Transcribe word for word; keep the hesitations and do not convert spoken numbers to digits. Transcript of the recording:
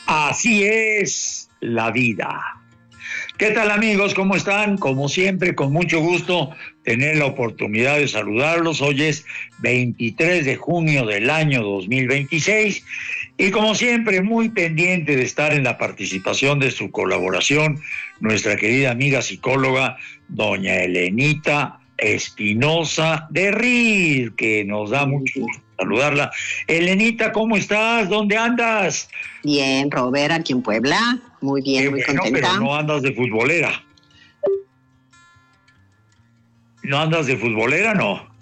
Así es la vida. ¿Qué tal, amigos? ¿Cómo están? Como siempre, con mucho gusto tener la oportunidad de saludarlos. Hoy es veintitrés de junio del año dos mil veintiséis y como siempre muy pendiente de estar en la participación de su colaboración, nuestra querida amiga psicóloga doña Elenita Espinosa de Ril, que nos da mucho gusto saludarla. Elenita, ¿cómo estás? ¿Dónde andas? Bien, Robert, aquí en Puebla. Muy bien, Qué muy bueno, contenta. pero no andas de futbolera. ¿No andas de futbolera, no?